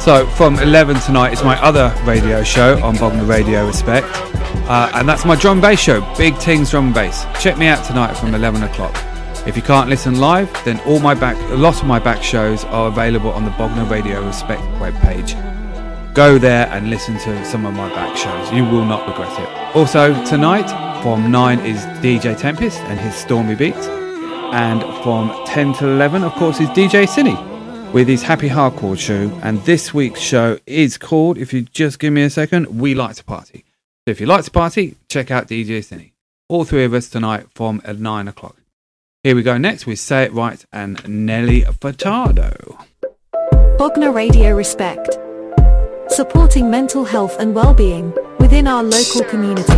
So from 11 tonight is my other radio show on Bognor Radio Respect, and that's my drum and bass show, Big Tings Drum and Bass. Check me out tonight from 11 o'clock. If you can't listen live, then a lot of my back shows are available on the Bognor Radio Respect webpage. Go there and listen to some of my back shows. You will not regret it. Also tonight from 9 is DJ Tempest and his Stormy Beats, and from 10 to 11 of course is DJ Cine with his Happy Hardcore show. And this week's show is called, if you just give me a second, We Like to Party. So if you like to party, check out DJ Cine. All three of us tonight from 9 o'clock. Here we go next with Say It Right and Nelly Furtado. Bognor Radio Respect. Supporting mental health and well-being within our local community.